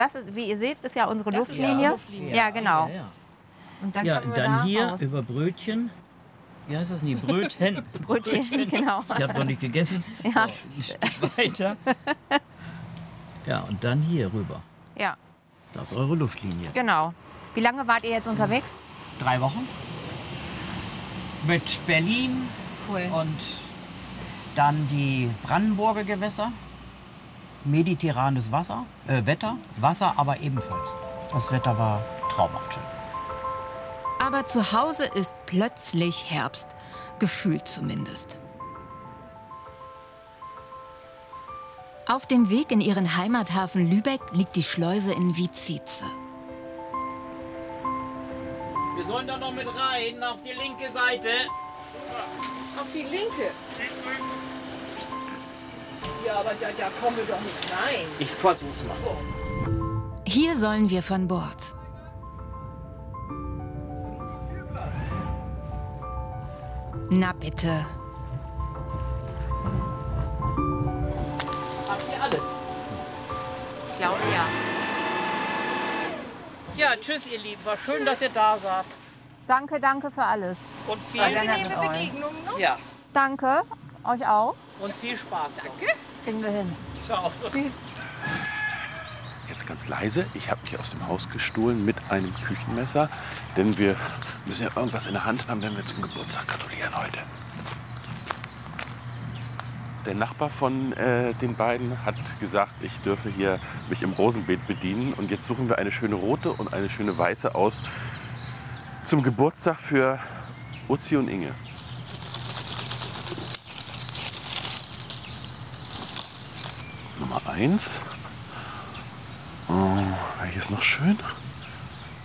Das ist, wie ihr seht, ist ja unsere Das ist Luftlinie. ja Luftlinie. Ja, genau. Ja, ja. Und dann Ja, kommen und wir dann da hier raus. über Brötchen. Wie heißt das nie? Brötchen. Brötchen, genau. Ich habe noch nicht gegessen. Ja. So, ein Stück weiter. Ja, und dann hier rüber. Ja, Das ist eure Luftlinie. genau. Wie lange wart ihr jetzt unterwegs? 3 Wochen. Mit Berlin Cool. und dann die Brandenburger Gewässer. Mediterranes Wetter. Wasser aber ebenfalls. Das Wetter war traumhaft schön. Aber zu Hause ist plötzlich Herbst. Gefühlt zumindest. Auf dem Weg in ihren Heimathafen Lübeck liegt die Schleuse in Vizice. Wir sollen da noch mit rein, auf die linke Seite. Auf die linke. Ja, aber da kommen wir doch nicht rein. Ich versuch's mal. Hier sollen wir von Bord. Na bitte. Habt ihr alles? Ich glaube, ja. Ja, tschüss ihr Lieben. War schön, dass ihr da seid. Danke, danke für alles. Und War viel, sehr nett mit euch. Begegnung noch? ja, Danke, euch auch. und viel Spaß. Danke. Kriegen wir hin. Ciao. Tschüss. Jetzt ganz leise. Ich habe mich aus dem Haus gestohlen mit einem Küchenmesser, denn wir müssen ja irgendwas in der Hand haben, wenn wir zum Geburtstag gratulieren heute. Der Nachbar von den beiden hat gesagt, ich dürfe hier mich im Rosenbeet bedienen. Und jetzt suchen wir eine schöne rote und eine schöne weiße aus zum Geburtstag für Uzi und Inge. Nummer 1. Oh, welches noch schön?